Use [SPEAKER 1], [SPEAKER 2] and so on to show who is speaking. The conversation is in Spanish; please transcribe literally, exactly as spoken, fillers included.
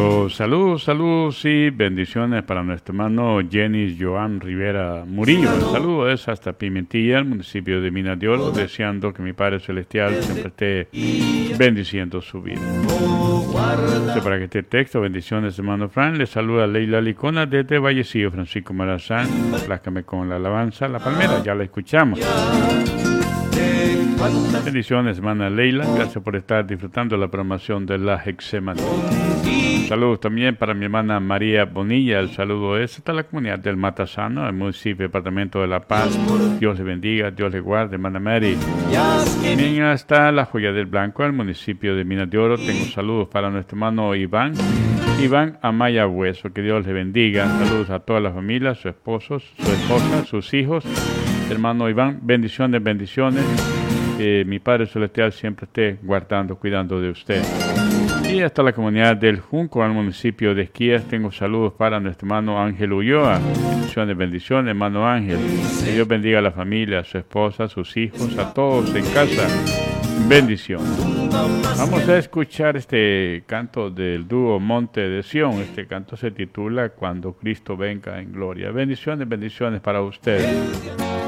[SPEAKER 1] Saludos, saludos, saludos y bendiciones para nuestro hermano Jenis Joan Rivera Murillo. El saludo es hasta Pimentilla, el municipio de Minas de Oro, deseando que mi Padre Celestial siempre esté bendiciendo su vida. Entonces, para que este texto, bendiciones hermano Fran, le saluda Leila Licona desde Vallecillo, Francisco Marazán. Pláscame con la alabanza, la palmera, ya la escuchamos. Bendiciones, hermana Leila. Gracias por estar disfrutando la programación de la Hexemaní. Saludos también para mi hermana María Bonilla. El saludo es hasta la comunidad del Matasano, el municipio, departamento de La Paz. Dios le bendiga, Dios le guarde, hermana Mary. También hasta la Joya del Blanco, el municipio de Minas de Oro. Tengo saludos para nuestro hermano Iván. Iván Amaya Hueso, que Dios le bendiga. Saludos a toda la familia, su esposo, su esposa, sus hijos. Hermano Iván, bendiciones, bendiciones. Que mi Padre Celestial siempre esté guardando, cuidando de usted. Y hasta la comunidad del Junco, al municipio de Esquías, tengo saludos para nuestro hermano Ángel Ulloa. Bendiciones, bendiciones, hermano Ángel. Que Dios bendiga a la familia, a su esposa, a sus hijos, a todos en casa. Bendiciones. Vamos a escuchar este canto del dúo Monte de Sión. Este canto se titula Cuando Cristo venga en gloria. Bendiciones, bendiciones para usted.